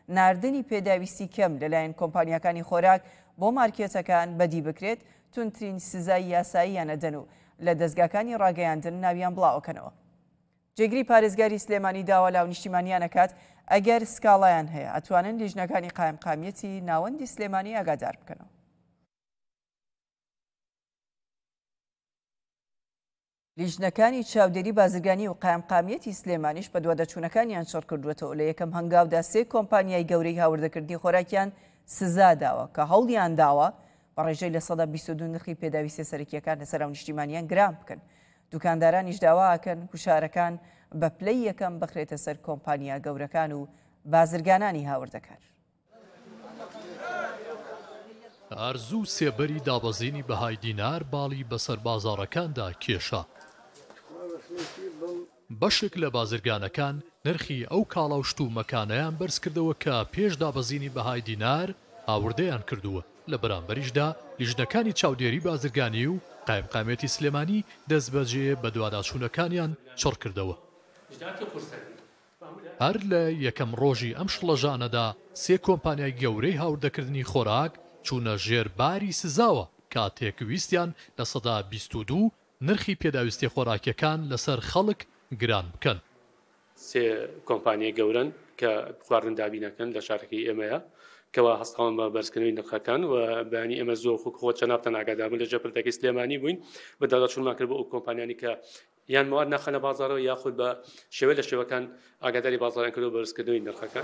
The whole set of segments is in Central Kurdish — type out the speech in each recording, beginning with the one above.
ناردنی پێداویستی کەم لەلایەن کۆمپانیەکانی خۆراک بۆ مارکێتەکان بەدی بکرێت تونترین سزای یاساییانە دەن و لە دەستگاکانی ڕاگەیاندن ناویان بڵاوکەنەوە. جێگری پارێزگاری سلێمانی داوا لاو نیشتیمانیانەکات ئەگەر سکاڵایان هەیە ئەتوانن لیژنەکانی قایمقامیەتی ناوەندی سلێمانی ئاگادار بکەنەوە. لیژنەکانی چاودێری بازرگانی و قایمقامیەتی سلێمانیش بە دووادەچوونەکانیان شەڕ کردوێتەوە لە یەکەم هەنگاودا 3 کۆمپانیای گەورەی هاوردەکردنی خۆراکیان سزا داوە کە هەوڵیان داوە بە ڕێژەی لە 22 نرخی پێداویستە سەرەکیەکان لەسەر ئەو نیشتیمانیان گران بکەن. دوکاندارانیش داواکەن هوشارەکان بە پلەی یەکەم بخرێتە سەر کۆمپانیا گەورەکان و بازرگانانی هاوردەکار. ئارزوو سێبەری دابەزینی بەهای دینار باڵی بەسەر بازاڕەکاندا کێشە. بەشێک لە بازرگانەکان نرخی ئەو کاڵە و شتومەکانەیان بەرز کردەوە کە پێش دابەزینی بەهای دینار هاوردەیان کردووە. لە بەرامبەریشدا لیژنەکانی چاودێری بازرگانی و قایمقامێتی سلێمانی دەست بەجێ بە دوواداچوونەکانیان چڕ کردەوە. هەر لە یەکەم ڕۆژی ئەم شڵەژانەدا 3 کۆمپانیای گەورەی هاوردەکردنی خۆراک چوونە ژێرباری سزاوە کاتێک ویستیان لە 22 نرخی پێداویستی خۆراکیەکان لەسەر خەڵک گران بکەن. 3 کۆمپانیای گەورن کە خواردنندابینەکەن لە شارەکەی ئێمەیە کەوا هەستاون بە بەرزکردنەوەی نرخەکان و بەیانی ئێمە زۆر خۆ چەنابتە ناگاداربوون لە ژێپردەکەی سلێمانی بووین بە داداچوونمان کرد بۆ ئەو کۆمپانیانی کە یان مواد ناخەنە بازارەوە یاخود بە شێوە لە شێوەکان ئاگاداری بازاڕیان کردو بەرزکردنەوەی نرخەکان.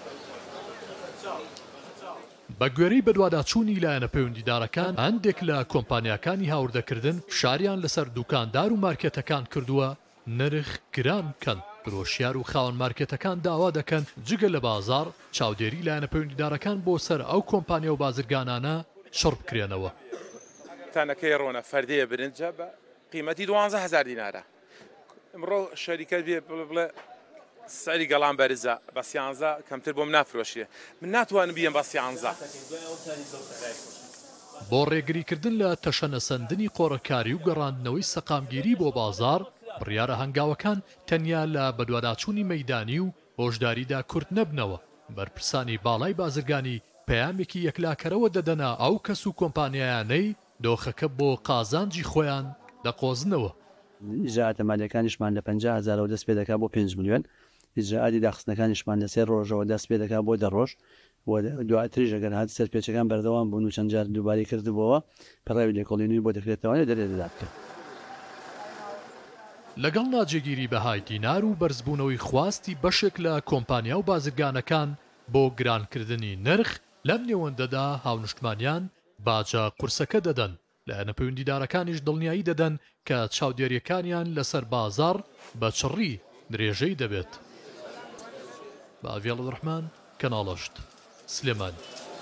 بە گوێرەی بەدواداچوونی لایەنە پەیوەندیدارەکان هەندێک لە کۆمپانیەکانی هاوردەکردن فشاریان لەسەر دوکاندار و مارکێتەکان کردووە نرخ گران بکەن. فرۆشیار و خاوەن مارکێتەکان داوا دەکەن جگە لە بازار چاودێری لایەنە پەیوەندیدارەکان بۆ سەر ئەو کۆمپانیا و بازرگانانە شڕ بکرێنەوە. تانەکەی ڕۆنە فەردەیە برنجە بە قیمەتی 12,000 دینارە. ئەمڕۆ شەریکەت بێ بڵێ سەری گەڵام بەرزە بە 13 کەمتر بۆم نافرۆشیە. من ناتوانم بیەم بە 13. بۆ ڕێگریکردن لە تەشەنەسەندنی قۆڕەکاری و گەڕاندنەوەی سەقامگیری بۆ بازار بڕیارە هەنگاوەکان تەنیا لە بەدواداچوونی مەیدانی و هۆشداریدا کورت نەبنەوە. بەرپرسانی باڵای بازرگانی پەیامێکی یەکلاکەرەوە دەدەنا ئەو کەس و کۆمپانیایانەی دۆخەکە بۆ قازانجی خۆیان دەقۆزنەوە. ئیجراعاتە مالیەکانیشمان لە 50,000 دەست پێ دەکات بۆ 5 میلیۆن. ئیجراعاتی داخستنەکانیشمان لە 3 ڕۆژەوە دەست پێ دەکات بۆ 10 ڕۆژ. دواتریش ئەگەر هات سەرپێچەکان بەردەوام بوون و چەند جار دووباری کردبووەوە پەڕاوی لێکۆڵینەوەی بۆ دەکرێتەوە دەرێ دەکات. لەگەڵ ناجێگیری بەهای دینار و بەرزبوونەوەی خواستی بەشێک لە کۆمپانیا و بازرگانەکان بۆ گرانکردنی نرخ لەم نێوەندەدا هاونیشتمانیان باجە قورسەکە دەدەن. لایەنە پەیوەندیدارەکانیش دڵنیایی دەدەن کە چاودێریەکانیان لەسەر بازار بە چڕی درێژەی دەبێت. باڤێڵ ڕەحمان کەناڵەشت سلێمانی.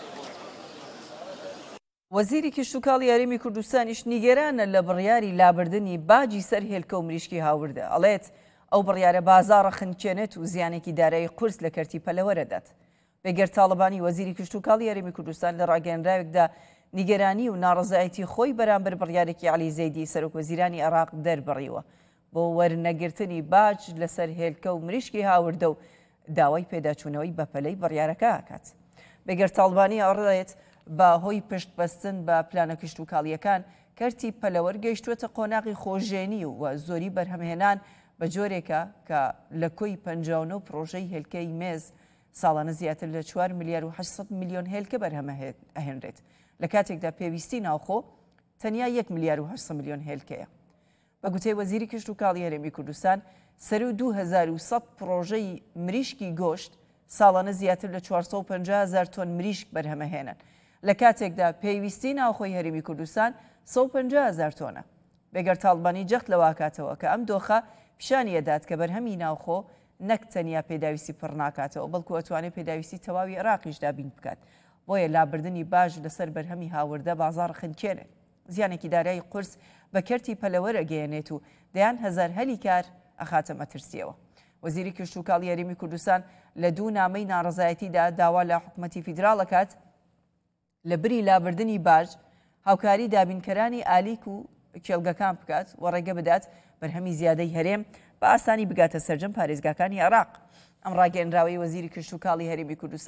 وەزیری کشتوکاڵی یاریمی کوردستانیش نیگەرانە لە بڕیاری لابردنی باجی سەر هێلکە و مریشکی هاوردە. ئەڵێت ئەو بڕیارە بازاڕە خنکێنێت و زیانێکی دارایی قورس لە کەرتی پەلەوەرەدات. بێگەر تاڵبانی وەزیری کشتوکاڵی یاریمی کوردستان لە ڕاگەیەنراوێکدا نیگەرانی و ناڕزایەتی خۆی بەرامبەر بڕیارێکی عەلی زەیدی سەرۆکوەزیرانی عێراق دەربڕیوە بۆ وەرنەگرتنی باج لەسەر هێلکە و مریشکی هاوردە و داوای پێداچوونەوەی بەپەلەی بڕیارەکە ئاکات. بێگەر تاڵبانی ئەڕێت بە هۆی پشت بەستن بە پلانە کشتوکاڵیەکان کەرتی پەلەوەر گەیشتوێتە قۆناغی خۆشێنی و زۆری بەرهەمهێنان بە جۆرێکە کە لە کۆی 59 پرۆژەی هێلکەی مێز ساڵانە زیاتر لە 4 ملیار و 800 میلیۆن هێلکە بەرهەمە ئەهێنرێت لە کاتێکدا پێویستی ناوخۆ تەنیا 1 ملیار و 800 میلیۆن هێلکەیە. بە گوتەی وەزیری کشتوکاڵی هەرێمی کوردستان سەر و 2100 پرۆژەی مریشکی گۆشت ساڵانە زیاتر لە 450,000 تۆن مریشک بەرهەمەهێنن لە کاتێکدا پێویستی ناوخۆی هەرێمی کوردستان 150,000 تۆنە. بێگەر تاڵبانی جەخت لەواکاتەوە کە ئەم دۆخە پیشانیەدات کە بەرهەمی ناوخۆ نەک تەنیا پێداویستی پڕ ناکاتەوە بەڵکو ئەتوانێت پێداویستی تەواوی عێراقیشدا بین بکات. بۆیە لابردنی باش لەسەر بەرهەمی هاوردە بازاڕ خنکێنێ زیانێکی دارایی قورس بە کەرتی پەلەوەرە گەیەنێت و دەیان هەزار هەلی کار ئەخاتە مەترسیەوە. وەزیری کشتوکاڵی یاریمی کوردستان لە دوو نامەی ناڕزایەتیدا داوا لە حکوومەتی فیدراڵەکات لە بری لابردنی باج هاوکاری دابینکەرانی ئالیک و کێڵگەکان بکات و ڕێگە بدات بەرهەمی زیادەی هەرێم بە ئاسانی بگاتە سەرجەم پارێزگاکانی عێراق. ئەم ڕاگەیەنراوەی وەزیری کشتوکاڵی هەرێمی کوردستان